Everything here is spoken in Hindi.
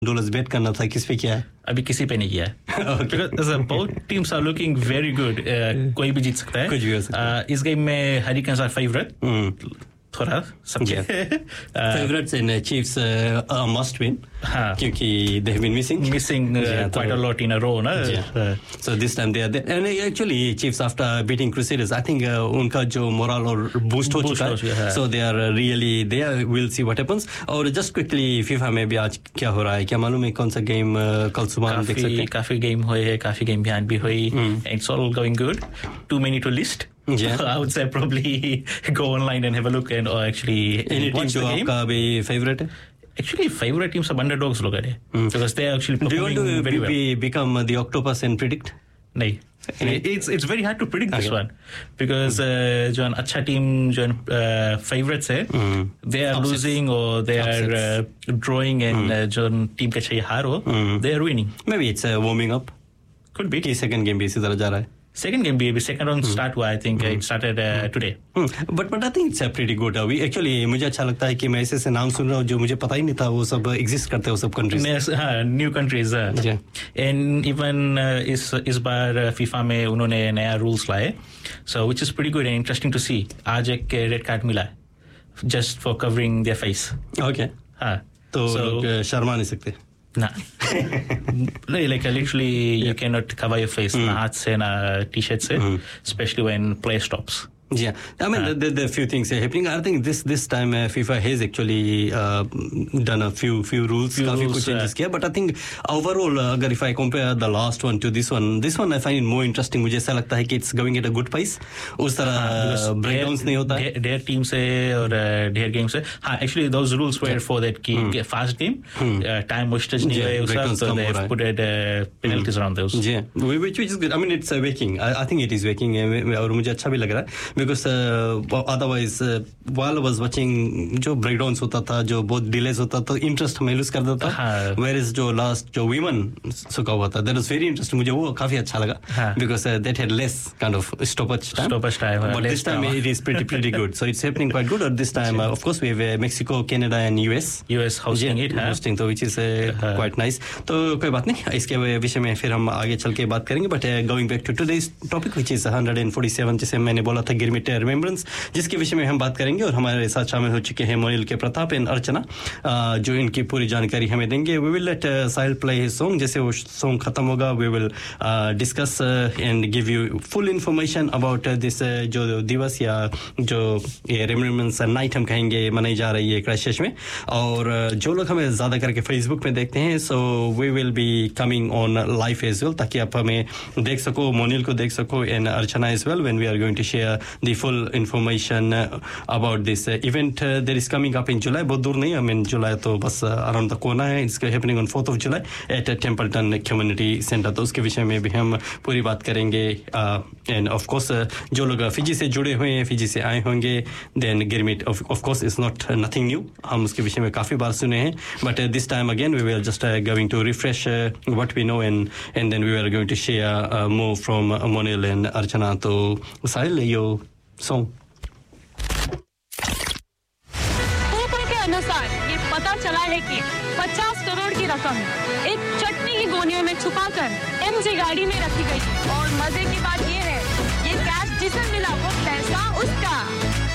डॉलर्स बेट करना था, किस पे किया है? अभी किसी पे नहीं किया है. Because both teams are looking very good. कोई भी जीत सकता है. कुछ भी हो सकता है. इस गेम में हरिकेन्स आर फेवरेट. थोड़ा समझे. Favorites and Chiefs must win. हाँ. क्योंकि they have been missing quite a lot in a row, ना. So this time they are there. And actually Chiefs after beating Crusaders, I think उनका जो morale और boost हो चुका है. So they are really there. We'll see what happens. और just quickly FIFA में भी आज क्या हो रहा है, क्या मालूम है? कौन सा गेम कल सुबह हम देख सकते हैं? काफी गेम हुए हैं, काफी गेम बिहान भी हुई. It's all going good. Too many to list. Yeah. I would say probably go online and have a look and or actually any team watch the game. आपका भी favorite है? Actually, favorite teams are underdogs look at it because they are actually performing very well. Do you want to become the octopus and predict? No. It's very hard to predict this one because जो अच्छा team जो favorites है, they are losing or they are drawing and जो team का चाहिए हार हो, they are winning. Maybe it's warming up. Could be. कि second game भी इसी तरह जा रहा है. Second game, second round start हुआ, I think it started today. But I think it's pretty good. We actually मुझे अच्छा लगता है कि मैं ऐसे नाम सुन रहा हूँ जो मुझे पता ही नहीं था वो सब exist करते हैं वो सब countries. हाँ, new countries. And even इस बार FIFA में उन्होंने नया rules लाए, so which is pretty good and interesting to see. आज एक red card मिला है, just for covering their face. Okay. हाँ. तो लोग शर्मा नहीं सकते. Nah. Like literally you cannot cover your face na haath se na t-shirt se, especially when play stops. Yeah, I mean there are few things happening. I think this time FIFA has actually done a few rules, काफी कुछ changes किया. But I think overall, अगर if I compare the last one to this one I find it more interesting. मुझे ऐसा लगता है कि it's going at a good pace. उस तरह breakdowns नहीं होता है. Their team से और their game से. हाँ, actually those rules were for that कि fast game, time wastage नहीं है उसका, so they have put penalties around those. Yeah, which is good. I mean it's working. I think it is working और मुझे अच्छा भी लग रहा है. Because otherwise while I was watching जो breakdowns होता था, जो बहुत delays होता था, interest मैं lose कर देता था. Whereas जो last जो women सुका हुआ था, that was very interesting. मुझे वो काफी अच्छा लगा because that had less kind of stoppage time. But this time it is pretty good. So it's happening quite good. Or this time of course we have Mexico, Canada and US hosting it. Hosting तो which is quite nice. तो कोई बात नहीं, इसके विषय में फिर हम आगे चल के बात करेंगे. But going back to today's topic which is 147 जिसे मैंने बोला था गिरमिट रिमेम्बरेंस, जिसके विषय में हम बात करेंगे. और हमारे साथ शामिल हो चुके हैं मोनिल के प्रताप एंड अर्चना जो इनकी पूरी जानकारी हमें देंगे. We will let Sahil play his song. जैसे वो सॉन्ग खत्म होगा we will discuss and give you full information about this जो दिवस या जो ये रिमेम्बरेंस नाइट हम कहेंगे मनाई जा रही है क्राइस्टचर्च में. और जो लोग हमें ज़्यादा करके फेसबुक में देखते हैं so we will be coming on live as well ताकि आप हमें देख सको, मोनिल को देख सको and Archana as well when we are going to share the full information about this event that is coming up in July. बहुत दूर नहीं, I mean July तो बस around the corner है. It's happening on 4th of July at Templeton Community Center. तो उसके विषय में भी हम पूरी बात करेंगे. And of course जो लोग फिजी से जुड़े हुए हैं, फिजी से आए होंगे, then Girmit of course is not nothing new. हम उसके विषय में काफी बार सुने हैं. But this time again we were just going to refresh what we know and then we were going to share more from Monil and Archana. तो साहिल यो सॉन्ग. पोल के अनुसार ये पता चला है कि 50 करोड़ की रकम एक चटनी की गोनियों में छुपाकर एमजी गाड़ी में रखी गई. और मजे की बात ये है ये कैश जिसे मिला वो पैसा उसका.